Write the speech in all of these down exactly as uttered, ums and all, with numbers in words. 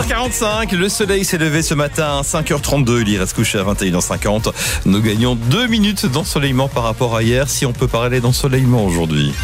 heures quarante-cinq, le soleil s'est levé ce matin à cinq heures trente-deux, il ira se coucher à vingt et une heures cinquante. Nous gagnons deux minutes d'ensoleillement par rapport à hier, si on peut parler d'ensoleillement aujourd'hui.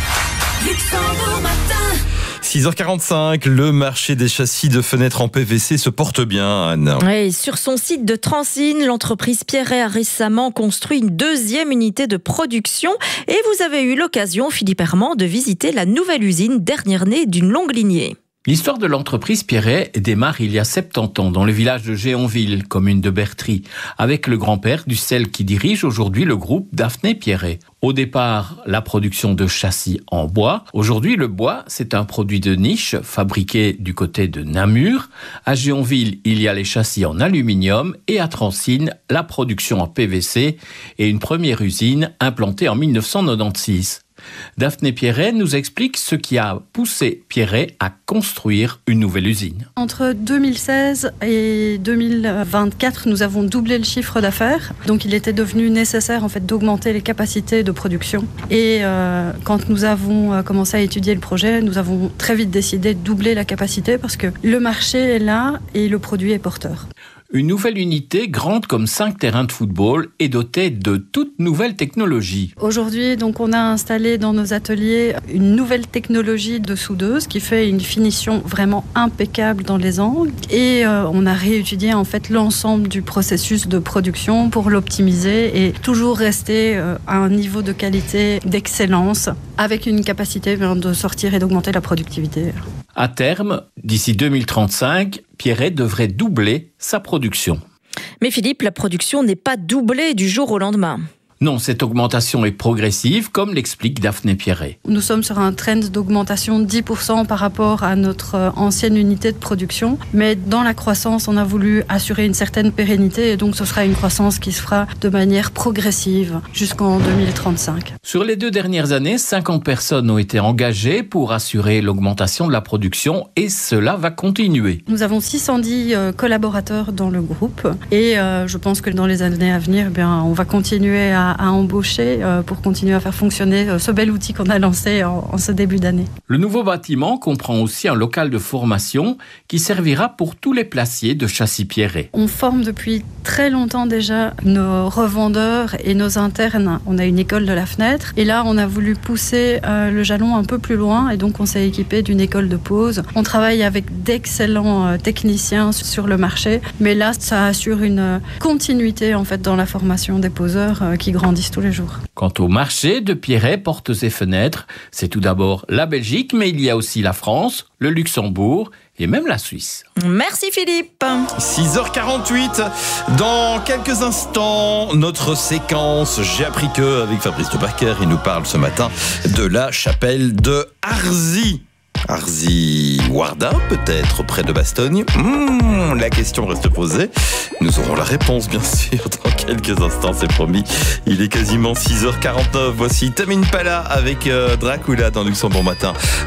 six heures quarante-cinq, le marché des châssis de fenêtres en P V C se porte bien, Anne. Oui, sur son site de Transinne, l'entreprise Pierret a récemment construit une deuxième unité de production et vous avez eu l'occasion, Philippe Herman, de visiter la nouvelle usine, dernière née d'une longue lignée. L'histoire de l'entreprise Pierret démarre il y a soixante-dix ans dans le village de Géonville, commune de Bertry, avec le grand-père du celle qui dirige aujourd'hui le groupe Daphné Pierret. Au départ, la production de châssis en bois. Aujourd'hui, le bois, c'est un produit de niche fabriqué du côté de Namur. À Géonville, il y a les châssis en aluminium et à Transinne, la production en P V C et une première usine implantée en dix-neuf cent quatre-vingt-seize. Daphné Pierret nous explique ce qui a poussé Pierret à construire une nouvelle usine. Entre deux mille seize et deux mille vingt-quatre, nous avons doublé le chiffre d'affaires. Donc il était devenu nécessaire en fait, d'augmenter les capacités de production. Et euh, quand nous avons commencé à étudier le projet, nous avons très vite décidé de doubler la capacité parce que le marché est là et le produit est porteur. Une nouvelle unité grande comme cinq terrains de football et dotée de toutes nouvelles technologies. Aujourd'hui, donc, on a installé dans nos ateliers une nouvelle technologie de soudeuse qui fait une finition vraiment impeccable dans les angles. Et euh, on a réétudié en fait l'ensemble du processus de production pour l'optimiser et toujours rester euh, à un niveau de qualité d'excellence avec une capacité bien, de sortir et d'augmenter la productivité. À terme, d'ici deux mille trente-cinq, Pierret devrait doubler sa production. Mais Philippe, la production n'est pas doublée du jour au lendemain. Non, cette augmentation est progressive, comme l'explique Daphné Pierret. Nous sommes sur un trend d'augmentation de dix pour cent par rapport à notre ancienne unité de production. Mais dans la croissance, on a voulu assurer une certaine pérennité et donc ce sera une croissance qui se fera de manière progressive jusqu'en deux mille trente-cinq. Sur les deux dernières années, cinquante personnes ont été engagées pour assurer l'augmentation de la production et cela va continuer. Nous avons six cent dix collaborateurs dans le groupe et euh, je pense que dans les années à venir, eh bien, on va continuer à à embaucher pour continuer à faire fonctionner ce bel outil qu'on a lancé en, en ce début d'année. Le nouveau bâtiment comprend aussi un local de formation qui servira pour tous les placiers de châssis Pierret. On forme depuis très longtemps déjà nos revendeurs et nos internes. On a une école de la fenêtre et là on a voulu pousser euh, le jalon un peu plus loin et donc on s'est équipé d'une école de pose. On travaille avec d'excellents euh, techniciens sur le marché, mais là ça assure une continuité en fait dans la formation des poseurs euh, qui grandissent tous les jours. Quant au marché de Pierret, portes et fenêtres, c'est tout d'abord la Belgique, mais il y a aussi la France, le Luxembourg et même la Suisse. Merci Philippe. six heures quarante-huit, dans quelques instants, notre séquence J'ai appris que avec Fabrice de Backer, il nous parle ce matin de la chapelle de Arzy. Arzy-Wardin, peut-être, près de Bastogne. Mmh, la question reste posée. Nous aurons la réponse, bien sûr, dans quelques instants, c'est promis. Il est quasiment six heures quarante-neuf. Voici Tame Impala avec euh, Dracula dans Luxembourg Matin.